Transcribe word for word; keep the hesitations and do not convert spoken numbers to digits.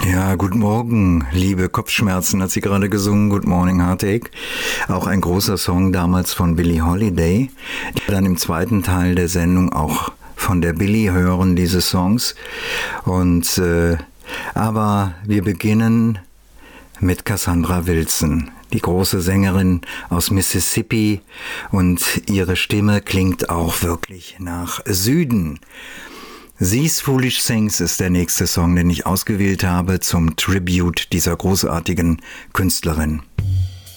Ja, guten Morgen, liebe Kopfschmerzen, hat sie gerade gesungen, Good Morning Heartache. Auch ein großer Song damals von Billie Holiday. Die dann im zweiten Teil der Sendung auch von der Billie hören, diese Songs. Und, äh, aber wir beginnen mit Cassandra Wilson, die große Sängerin aus Mississippi. Und ihre Stimme klingt auch wirklich nach Süden. These Foolish Things ist der nächste Song, den ich ausgewählt habe zum Tribute dieser großartigen Künstlerin.